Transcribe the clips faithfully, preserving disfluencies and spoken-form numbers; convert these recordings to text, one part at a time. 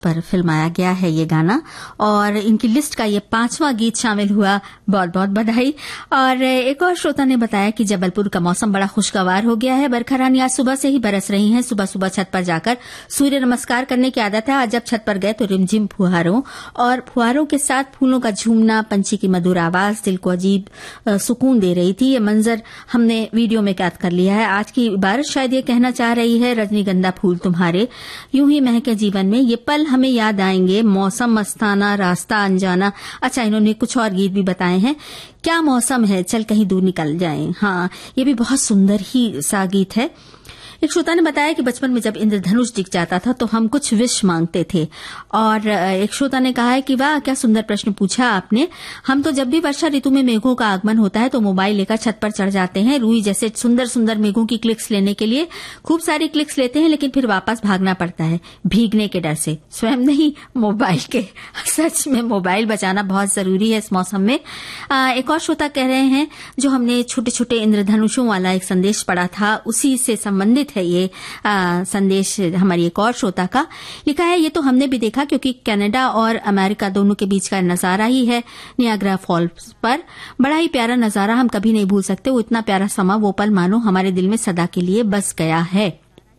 पर फिल्माया गया है ये गाना और इनकी लिस्ट का ये पांचवा गीत शामिल हुआ। बहुत बहुत बधाई। और एक और श्रोता ने बताया कि जबलपुर का मौसम बड़ा खुशगवार हो गया है। बरखा रानी आज सुबह से ही बरस रही हैं। सुबह सुबह छत पर जाकर सूर्य नमस्कार करने की आदत है। आज जब छत पर गए तो रिमझिम फुहारों और फुहारों के साथ फूलों का झूमना, पंछी की मधुर आवाज दिल को अजीब सुकून दे रही थी। ये मंजर हमने वीडियो में कैद कर लिया है। आज की बारिश शायद ये कहना चाह रही है, रजनीगंधा फूल तुम्हारे यूं ही महके जीवन में, ये पल हमें याद आएंगे, मौसम मस्ताना, रास्ता अनजाना। अच्छा, इन्होंने कुछ और गीत भी बताए हैं। क्या मौसम है, चल कहीं दूर निकल जाएं। हाँ, ये भी बहुत सुंदर ही सा गीत है। एक श्रोता ने बताया कि बचपन में जब इंद्रधनुष दिख जाता था तो हम कुछ विश मांगते थे। और एक श्रोता ने कहा है कि वाह क्या सुंदर प्रश्न पूछा आपने। हम तो जब भी वर्षा ऋतु में मेघों का आगमन होता है तो मोबाइल लेकर छत पर चढ़ जाते हैं, रूई जैसे सुंदर सुंदर मेघों की क्लिक्स लेने के लिए। खूब सारी क्लिक्स लेते हैं लेकिन फिर वापस भागना पड़ता है भीगने के डर से, स्वयं नहीं मोबाइल के। सच में मोबाइल बचाना बहुत जरूरी है इस मौसम में। आ, एक और श्रोता कह रहे हैं जो हमने छोटे छोटे इंद्रधनुषों वाला एक संदेश पढ़ा था उसी से संबंधित है ये आ, संदेश हमारी एक और श्रोता का। लिखा है, ये तो हमने भी देखा क्योंकि कनाडा और अमेरिका दोनों के बीच का नजारा ही है नियाग्रा फॉल्स पर। बड़ा ही प्यारा नजारा, हम कभी नहीं भूल सकते। वो इतना प्यारा समा, वो पल मानो हमारे दिल में सदा के लिए बस गया है।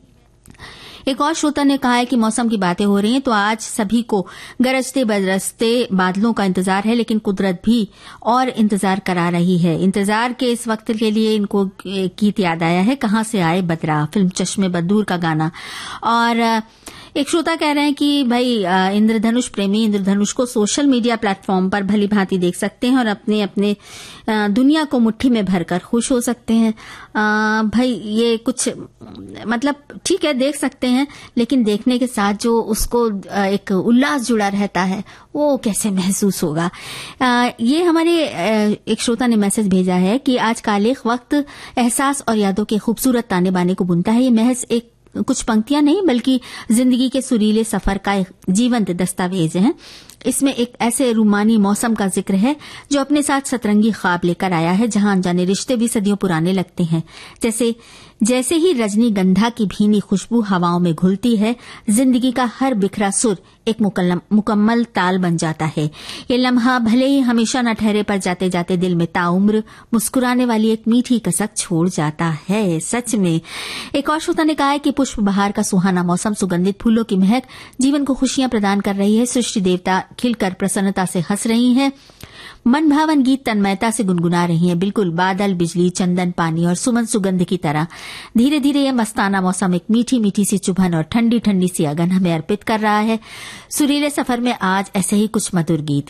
एक और श्रोता ने कहा है कि मौसम की बातें हो रही हैं तो आज सभी को गरजते बरसते बादलों का इंतजार है, लेकिन कुदरत भी और इंतजार करा रही है। इंतजार के इस वक्त के लिए इनको गीत याद आया है, कहां से आए बदरा, फिल्म चश्मे बदूर का गाना। और एक श्रोता कह रहे हैं कि भाई इंद्रधनुष प्रेमी इंद्रधनुष को सोशल मीडिया प्लेटफॉर्म पर भली भांति देख सकते हैं और अपने अपने दुनिया को मुट्ठी में भरकर खुश हो सकते हैं। आ, भाई ये कुछ मतलब ठीक है, देख सकते हैं, लेकिन देखने के साथ जो उसको एक उल्लास जुड़ा रहता है वो कैसे महसूस होगा। आ, ये हमारे एक श्रोता ने मैसेज भेजा है कि आज कालिख वक्त एहसास और यादों के खूबसूरत ताने बाने को बुनता है। ये महज एक कुछ पंक्तियां नहीं बल्कि जिंदगी के सुरीले सफर का एक जीवंत दस्तावेज है। इसमें एक ऐसे रूमानी मौसम का जिक्र है जो अपने साथ सतरंगी ख्वाब लेकर आया है, जहां अनजाने रिश्ते भी सदियों पुराने लगते हैं। जैसे जैसे ही रजनीगंधा की भीनी खुशबू हवाओं में घुलती है, जिंदगी का हर बिखरा सुर एक मुकम्मल ताल बन जाता है। ये लम्हा भले ही हमेशा न ठहरे पर जाते जाते दिल में ताउम्र मुस्कुराने वाली एक मीठी कसक छोड़ जाता है। सच में। एक और श्रोता ने कहा है कि पुष्प बहार का सुहाना मौसम, सुगंधित फूलों की महक जीवन को खुशियां प्रदान कर रही है। सृष्टि देवता खिलकर प्रसन्नता से हंस रही हैं। मनभावन गीत तन्मयता से गुनगुना रही हैं। बिल्कुल बादल, बिजली, चंदन, पानी और सुमन सुगंध की तरह धीरे धीरे यह मस्ताना मौसम एक मीठी मीठी सी चुभन और ठंडी ठंडी सी अगन हमें अर्पित कर रहा है। सुरीले सफर में आज ऐसे ही कुछ मधुर गीत।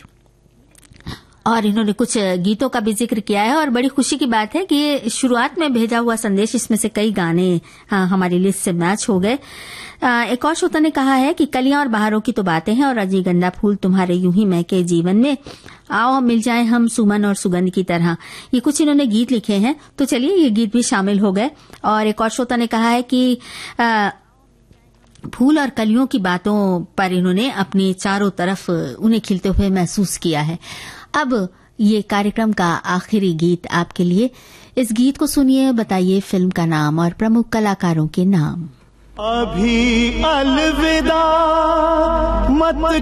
और इन्होंने कुछ गीतों का भी जिक्र किया है और बड़ी खुशी की बात है कि ये शुरुआत में भेजा हुआ संदेश, इसमें से कई गाने हाँ, हमारी लिस्ट से मैच हो गए। एक और श्रोता ने कहा है कि कलियां और बहारों की तो बातें हैं और रजनीगंधा फूल तुम्हारे यूं ही महके जीवन में, आओ मिल जाएं हम सुमन और सुगंध की तरह। ये कुछ इन्होंने गीत लिखे हैं, तो चलिए ये गीत भी शामिल हो गए। और एक और श्रोता ने कहा है कि आ, फूल और कलियों की बातों पर इन्होंने अपनी चारों तरफ उन्हें खिलते हुए महसूस किया है। अब ये कार्यक्रम का आखिरी गीत आपके लिए। इस गीत को सुनिए, बताइए फिल्म का नाम और प्रमुख कलाकारों के नाम। अभी अलविदा मत